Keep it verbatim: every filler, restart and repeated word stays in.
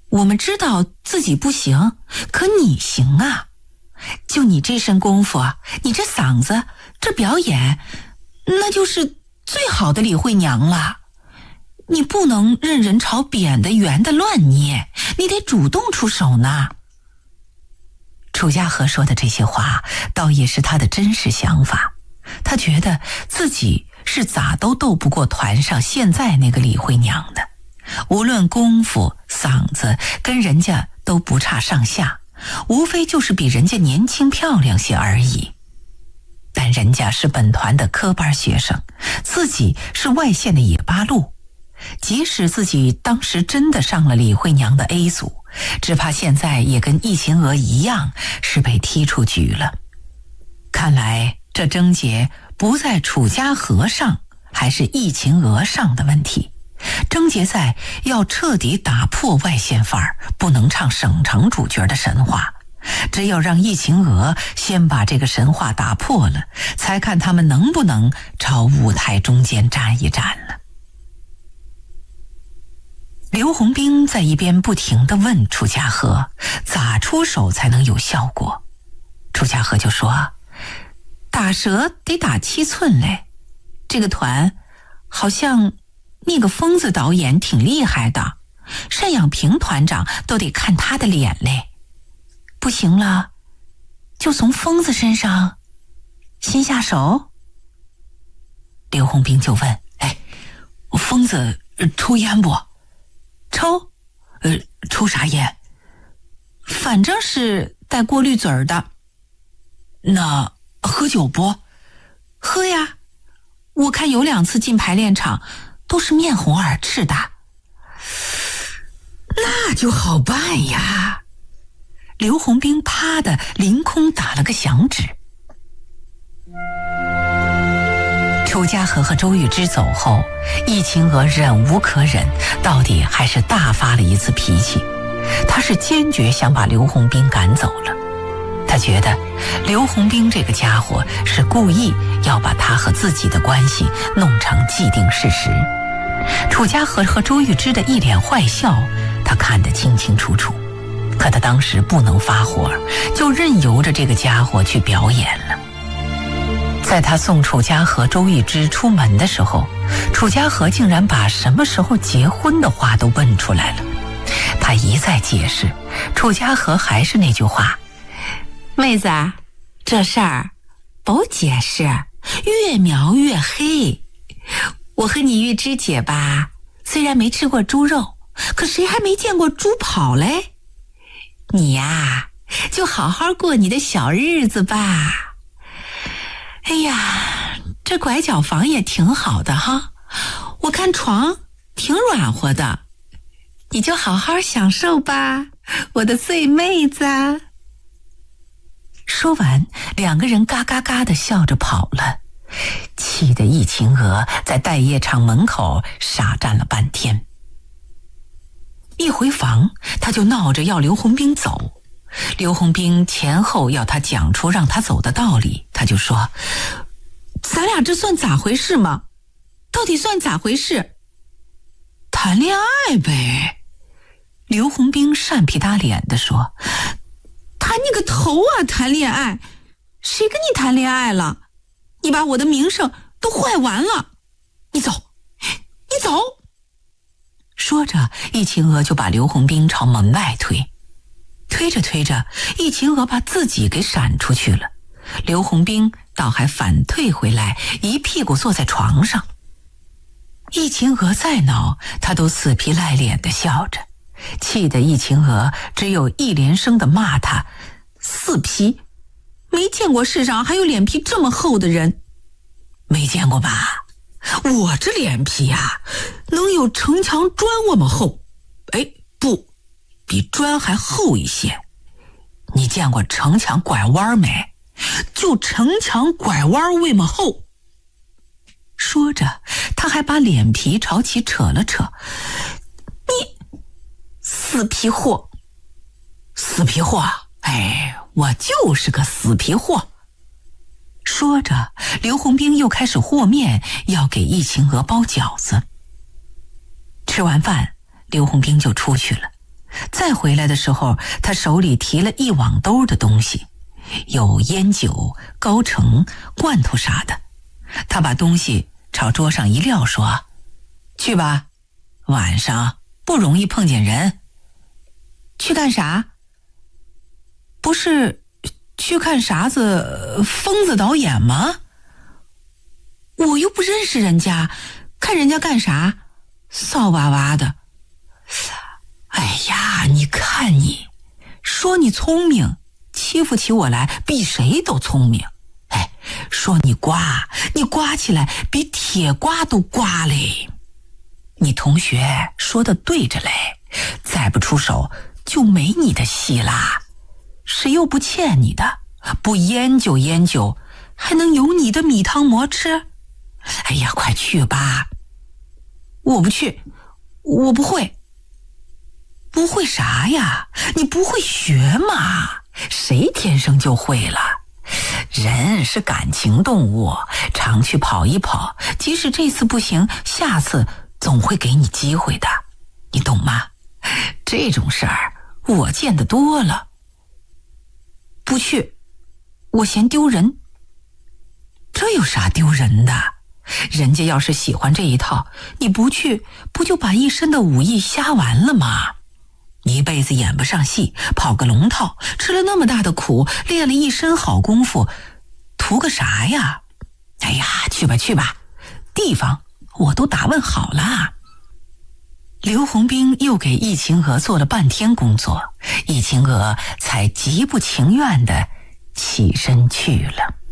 我们知道自己不行，可你行啊！就你这身功夫，你这嗓子，这表演，那就是最好的李慧娘了。你不能任人朝扁的圆的乱捏，你得主动出手呢。楚家和说的这些话倒也是他的真实想法，他觉得自己是咋都斗不过团上现在那个李慧娘的，无论功夫嗓子跟人家都不差上下，无非就是比人家年轻漂亮些而已。但人家是本团的科班学生，自己是外县的野八路，即使自己当时真的上了李慧娘的 A 组，只怕现在也跟易秦娥一样是被踢出局了。看来这症结不在楚家和上还是易秦娥上的问题，症结在要彻底打破外县范儿，不能唱省城主角的神话。只有让易秦娥先把这个神话打破了，才看他们能不能朝舞台中间站一站了。刘洪兵在一边不停地问楚家和咋出手才能有效果。楚家和就说，打折得打七寸嘞，这个团好像那个疯子导演挺厉害的，单养平团长都得看他的脸嘞。不行了，就从疯子身上先下手。刘洪兵就问，哎，疯子抽烟不？抽？呃，抽啥烟？反正是带过滤嘴儿的。那喝酒不？喝呀，我看有两次进排练场都是面红耳赤的。那就好办呀。刘洪兵啪的凌空打了个响指。楚家和和周玉芝走后，易秦娥忍无可忍，到底还是大发了一次脾气。她是坚决想把刘洪兵赶走了。她觉得刘洪兵这个家伙是故意要把他和自己的关系弄成既定事实。楚家和和周玉芝的一脸坏笑，她看得清清楚楚。可他当时不能发火，就任由着这个家伙去表演了。在他送楚家和周玉芝出门的时候，楚家和竟然把什么时候结婚的话都问出来了。他一再解释，楚家和还是那句话，妹子，这事儿不解释，越描越黑。我和你玉芝姐吧，虽然没吃过猪肉，可谁还没见过猪跑嘞？你呀，就好好过你的小日子吧。哎呀，这拐角房也挺好的哈，我看床挺软和的，你就好好享受吧，我的碎妹子。说完，两个人嘎嘎嘎地笑着跑了，气得易秦娥在待业场门口傻站了半天。一回房，他就闹着要刘洪兵走。刘洪兵前后要他讲出让他走的道理，他就说，咱俩这算咋回事吗？到底算咋回事？谈恋爱呗。刘洪兵扇皮打脸地说，谈你个头啊，谈恋爱，谁跟你谈恋爱了？你把我的名声都坏完了，你走，你走。说着，易秦娥就把刘洪兵朝门外推，推着推着，易秦娥把自己给闪出去了。刘洪兵倒还反退回来，一屁股坐在床上。易秦娥再恼，他都死皮赖脸地笑着，气得易秦娥只有一连声地骂他死皮，没见过世上还有脸皮这么厚的人。没见过吧？我这脸皮呀、啊，能有城墙砖我们厚。哎，不，比砖还厚一些。你见过城墙拐弯没？就城墙拐弯为么厚。说着，他还把脸皮朝其扯了扯。你死皮货，死皮货，哎，我就是个死皮货。说着，刘洪兵又开始和面，要给易秦娥包饺子。吃完饭，刘洪兵就出去了。 再回来的时候，他手里提了一网兜的东西，有烟酒、高橙、罐头啥的。他把东西朝桌上一撂，说：“去吧，晚上不容易碰见人。”去干啥？不是去看啥子疯子导演吗？我又不认识人家，看人家干啥？骚哇哇的。哎呀，你看你，说你聪明，欺负起我来比谁都聪明。哎，说你瓜，你瓜起来比铁瓜都瓜嘞。你同学说的对着嘞，再不出手就没你的戏啦。谁又不欠你的？不研究研究，还能有你的米汤馍吃？哎呀，快去吧。我不去，我不会。不会啥呀？你不会学嘛？谁天生就会了？人是感情动物，常去跑一跑，即使这次不行，下次总会给你机会的，你懂吗？这种事儿我见得多了。不去，我嫌丢人。这有啥丢人的？人家要是喜欢这一套，你不去，不就把一身的武艺瞎完了吗？一辈子演不上戏，跑个龙套，吃了那么大的苦，练了一身好功夫，图个啥呀？哎呀，去吧去吧，地方我都打问好了。刘洪兵又给易秦娥做了半天工作，易秦娥才极不情愿地起身去了。